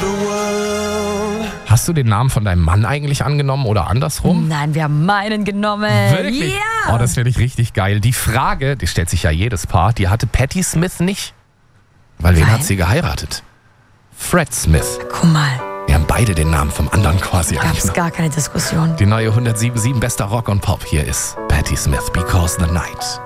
Hast du den Namen von deinem Mann eigentlich angenommen oder andersrum? Nein, wir haben meinen genommen. Wirklich? Ja. Oh, das finde ich richtig geil. Die Frage, die stellt sich ja jedes Paar, die hatte Patti Smith nicht. Weil wen Nein. hat sie geheiratet? Fred Smith. Guck mal, Wir haben beide den Namen vom anderen quasi gab's angenommen. gar keine Diskussion. Die neue 107.7 bester Rock und Pop. Hier ist Patti Smith, Because the Night.